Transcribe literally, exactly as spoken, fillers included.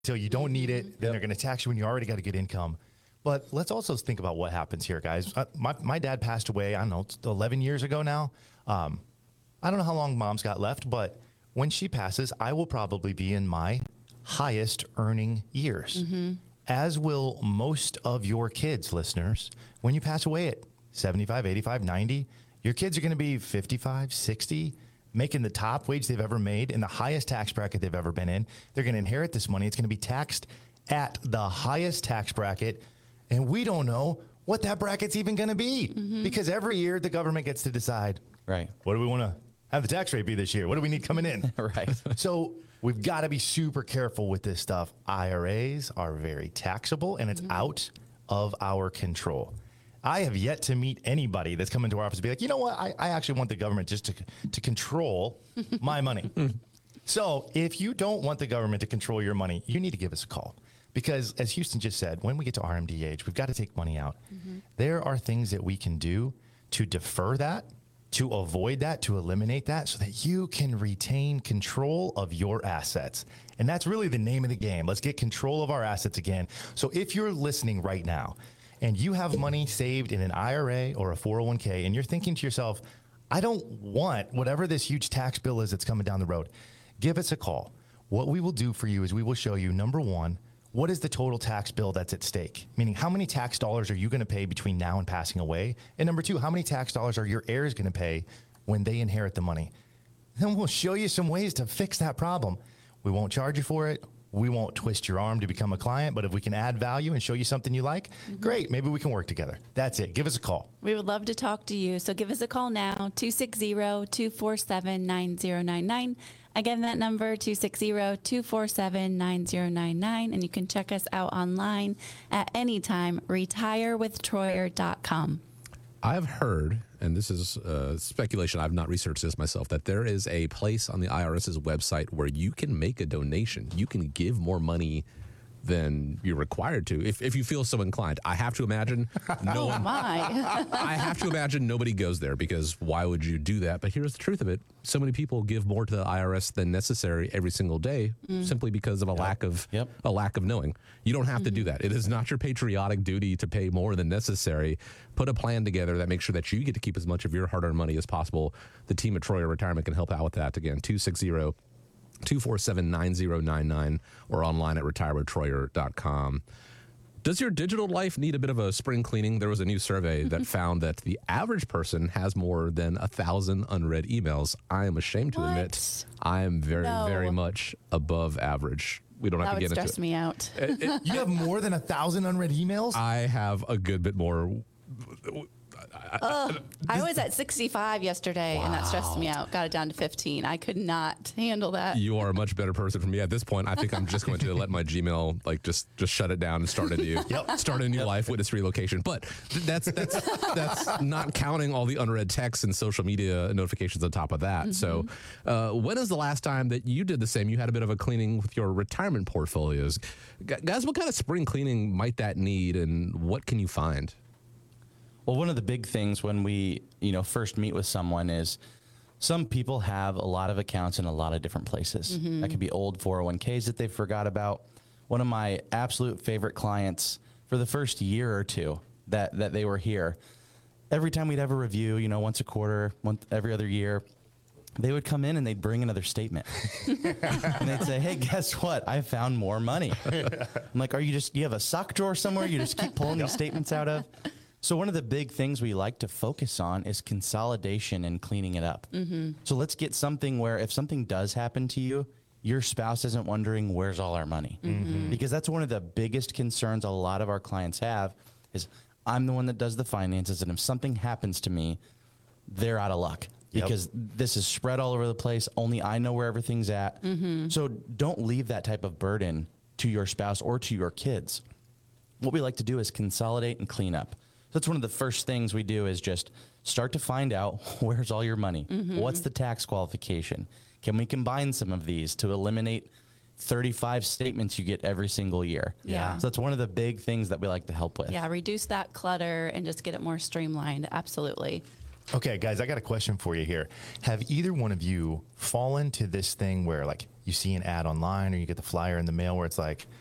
until you don't need it. Then Yep. they're going to tax you when you already got a good income. But let's also think about what happens here, guys. Uh, my, my dad passed away, I don't know, it's eleven years ago now. Um, I don't know how long mom's got left, but when she passes, I will probably be in my highest earning years, Mm-hmm. as will most of your kids, listeners. When you pass away at seventy-five, eighty-five, ninety, your kids are going to be fifty-five, sixty, making the top wage they've ever made in the highest tax bracket they've ever been in. They're going to inherit this money. It's going to be taxed at the highest tax bracket. And we don't know what that bracket's even going to be Mm-hmm. because every year the government gets to decide, Right. what do we want to have the tax rate be this year? What do we need coming in? Right. So we've got to be super careful with this stuff. I R As are very taxable and it's out of our control. I have yet to meet anybody that's come into our office and be like, you know what? I, I actually want the government just to, to control my money. So if you don't want the government to control your money, you need to give us a call. Because as Houston just said, when we get to R M D age, we've got to take money out. There are things that we can do to defer that, to avoid that, to eliminate that, so that you can retain control of your assets. And that's really the name of the game. Let's get control of our assets again. So if you're listening right now and you have money saved in an I R A or a four oh one k, and you're thinking to yourself, I don't want whatever this huge tax bill is that's coming down the road, give us a call. What we will do for you is we will show you, number one, what is the total tax bill that's at stake? Meaning, how many tax dollars are you going to pay between now and passing away? And number two, how many tax dollars are your heirs going to pay when they inherit the money? Then we'll show you some ways to fix that problem. We won't charge you for it. We won't twist your arm to become a client. But if we can add value and show you something you like, great. Maybe we can work together. That's it. Give us a call. We would love to talk to you. So give us a call now, two six zero, two four seven, nine zero nine nine. Again, that number, two six zero, two four seven, nine zero nine nine. And you can check us out online at anytime, retire with troyer dot com. I've heard, and this is uh, speculation, I've not researched this myself, that there is a place on the IRS's website where you can make a donation. You can give more money than you're required to, if, if you feel so inclined. I have to imagine no Oh, one, my. I have to imagine nobody goes there, because why would you do that? But here's the truth of it. So many people give more to the I R S than necessary every single day, simply because of a lack of Yep. a lack of knowing. You don't have to do that. It is not your patriotic duty to pay more than necessary. Put a plan together that makes sure that you get to keep as much of your hard-earned money as possible. The team at Troyer Retirement can help out with that. Again, two six zero, two four seven, nine zero nine nine or online at retire with troyer dot com. Does your digital life need a bit of a spring cleaning? There was a new survey that found that the average person has more than a thousand unread emails. I am ashamed to What? admit I am very, No. very much above average. We don't That have to would get into stress it. me out. You have more than a thousand unread emails? I have a good bit more. I was at sixty-five yesterday, and that stressed me out. Got it down to fifteen. I could not handle that. You are a much better person for me at this point. I think I'm just going to let my Gmail like just just shut it down and start a new Yep. start a new life, witness relocation. But th- that's that's that's not counting all the unread texts and social media notifications on top of that. So, uh, when is the last time that you did the same? You had a bit of a cleaning with your retirement portfolios, Gu- guys. What kind of spring cleaning might that need, and what can you find? Well, one of the big things when we, you know, first meet with someone is some people have a lot of accounts in a lot of different places. That could be old four oh one k's that they forgot about. One of my absolute favorite clients for the first year or two that, that they were here, every time we'd have a review, you know, once a quarter, once every other year, they would come in and they'd bring another statement. And they'd say, hey, guess what? I found more money. I'm like, are you just, you have a sock drawer somewhere you just keep pulling these statements out of? So one of the big things we like to focus on is consolidation and cleaning it up. So let's get something where if something does happen to you, your spouse isn't wondering where's all our money. Because that's one of the biggest concerns a lot of our clients have is I'm the one that does the finances, and if something happens to me, they're out of luck. Yep. Because this is spread all over the place. Only I know where everything's at. So don't leave that type of burden to your spouse or to your kids. What we like to do is consolidate and clean up. So that's one of the first things we do is just start to find out where's all your money? What's the tax qualification? Can we combine some of these to eliminate thirty-five statements you get every single year? Yeah. So that's one of the big things that we like to help with. Yeah, reduce that clutter and just get it more streamlined. Absolutely. Okay, guys, I got a question for you here. Have either one of you fallen to this thing where, like, you see an ad online or you get the flyer in the mail where it's like,